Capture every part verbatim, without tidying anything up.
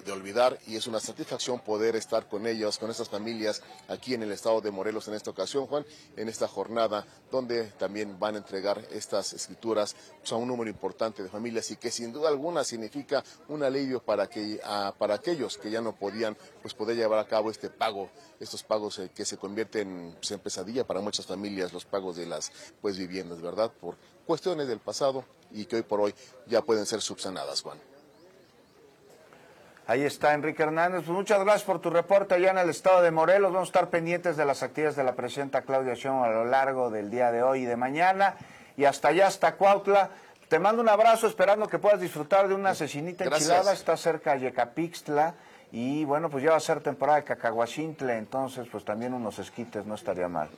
de olvidar, y es una satisfacción poder estar con ellos, con estas familias aquí en el estado de Morelos en esta ocasión, Juan, en esta jornada donde también van a entregar estas escrituras pues, a un número importante de familias y que sin duda alguna significa un alivio para que uh, para aquellos que ya no podían pues poder llevar a cabo este pago, estos pagos eh, que se convierten pues, en pesadilla para muchas familias, los pagos de las pues viviendas, ¿verdad? Por cuestiones del pasado y que hoy por hoy ya pueden ser subsanadas, Juan. Ahí está Enrique Hernández. Pues muchas gracias por tu reporte allá en el estado de Morelos. Vamos a estar pendientes de las actividades de la presidenta Claudia Sheinbaum a lo largo del día de hoy y de mañana. Y hasta allá, hasta Cuautla. Te mando un abrazo, esperando que puedas disfrutar de una cecinita enchilada. Está cerca de Yecapixtla. Y bueno, pues ya va a ser temporada de cacahuacintle, entonces pues también unos esquites no estaría mal.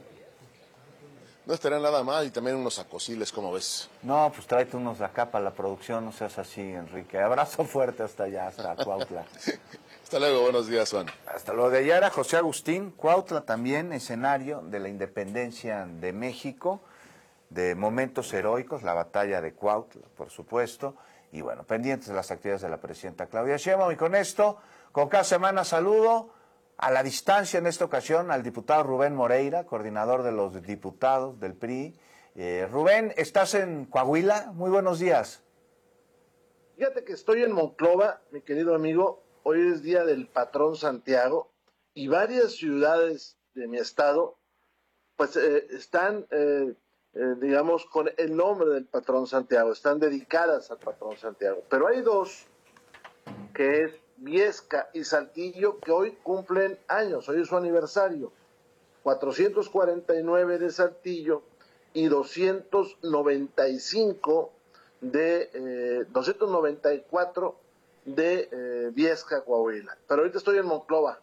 No estaría nada mal, y también unos acosiles, ¿cómo ves? No, pues tráete unos de acá para la producción, no seas así, Enrique. Abrazo fuerte hasta allá, hasta Cuautla. Hasta luego, buenos días, Juan. Hasta luego. De allá era José Agustín. Cuautla también, escenario de la independencia de México, de momentos heroicos, la batalla de Cuautla, por supuesto. Y bueno, pendientes de las actividades de la presidenta Claudia Sheinbaum. Y con esto, con cada semana saludo a la distancia en esta ocasión al diputado Rubén Moreira, coordinador de los diputados del P R I. Eh, Rubén, estás en Coahuila. Muy buenos días. Fíjate que estoy en Monclova, mi querido amigo. Hoy es día del patrón Santiago y varias ciudades de mi estado pues eh, están, eh, eh, digamos, con el nombre del patrón Santiago, están dedicadas al patrón Santiago. Pero hay dos, que es Viesca y Saltillo, que hoy cumplen años, hoy es su aniversario. cuatrocientos cuarenta y nueve de Saltillo y doscientos noventa y cinco de, eh, doscientos noventa y cuatro de eh, Viesca, Coahuila. Pero ahorita estoy en Monclova.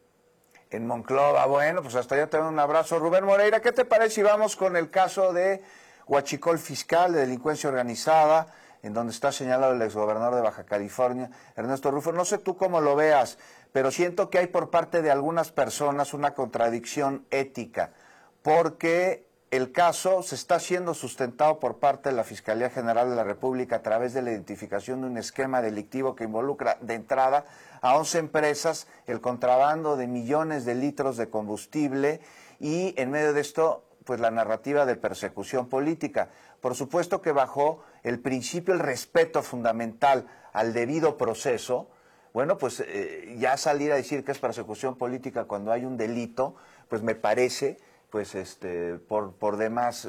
En Monclova, bueno, pues hasta allá te doy un abrazo. Rubén Moreira, ¿qué te parece si vamos con el caso de Huachicol Fiscal, de delincuencia organizada, en donde está señalado el exgobernador de Baja California, Ernesto Rufo? No sé tú cómo lo veas, pero siento que hay por parte de algunas personas una contradicción ética, porque el caso se está siendo sustentado por parte de la Fiscalía General de la República a través de la identificación de un esquema delictivo que involucra de entrada a once empresas, el contrabando de millones de litros de combustible y en medio de esto pues la narrativa de persecución política. Por supuesto que bajo el principio, el respeto fundamental al debido proceso, bueno, pues eh, ya salir a decir que es persecución política cuando hay un delito, pues me parece, pues este, por, por demás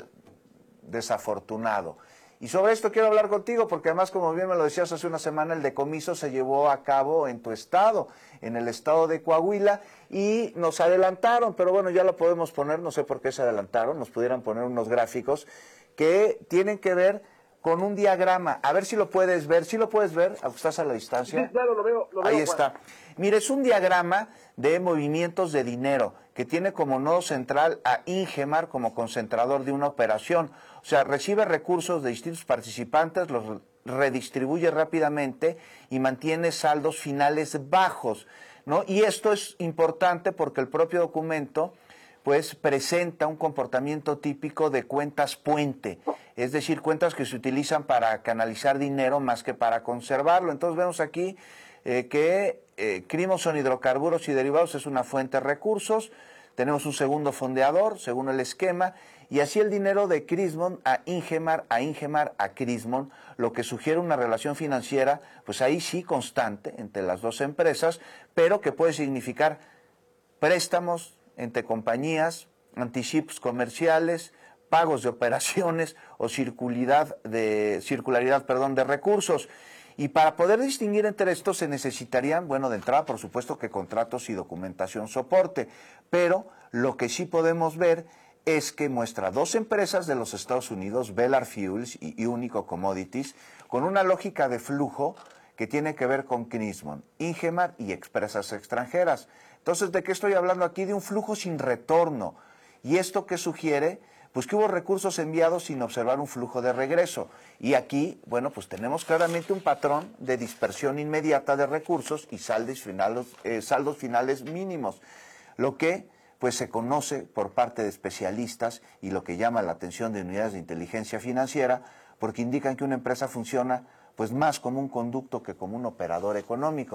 desafortunado. Y sobre esto quiero hablar contigo, porque además, como bien me lo decías hace una semana, el decomiso se llevó a cabo en tu estado, en el estado de Coahuila, y nos adelantaron, pero bueno, ya lo podemos poner, no sé por qué se adelantaron, nos pudieran poner unos gráficos que tienen que ver con un diagrama. A ver si lo puedes ver, ¿sí lo puedes ver? Aunque estás a la distancia. Sí, claro, lo veo. Lo Ahí veo, está. Juan. Mire, es un diagrama de movimientos de dinero que tiene como nodo central a Ingemar como concentrador de una operación. O sea, recibe recursos de distintos participantes, los redistribuye rápidamente y mantiene saldos finales bajos, ¿no? Y esto es importante porque el propio documento pues presenta un comportamiento típico de cuentas puente, es decir, cuentas que se utilizan para canalizar dinero más que para conservarlo. Entonces vemos aquí eh, que eh, Crimson Hidrocarburos y Derivados es una fuente de recursos, tenemos un segundo fondeador, según el esquema, y así el dinero de Crismon a Ingemar, a Ingemar a Crismon, lo que sugiere una relación financiera, pues ahí sí constante entre las dos empresas, pero que puede significar préstamos entre compañías, anticipos comerciales, pagos de operaciones o circularidad de, circularidad, perdón, de recursos. Y para poder distinguir entre estos se necesitarían, bueno, de entrada, por supuesto, que contratos y documentación soporte, pero lo que sí podemos ver es que muestra dos empresas de los Estados Unidos, Bellar Fuels y Unico Commodities, con una lógica de flujo que tiene que ver con Crismon, Ingemar y empresas extranjeras. Entonces, ¿de qué estoy hablando aquí? De un flujo sin retorno. ¿Y esto qué sugiere? Pues que hubo recursos enviados sin observar un flujo de regreso. Y aquí, bueno, pues tenemos claramente un patrón de dispersión inmediata de recursos y saldos finales, eh, saldos finales mínimos. Lo que pues se conoce por parte de especialistas y lo que llama la atención de unidades de inteligencia financiera, porque indican que una empresa funciona pues más como un conducto que como un operador económico.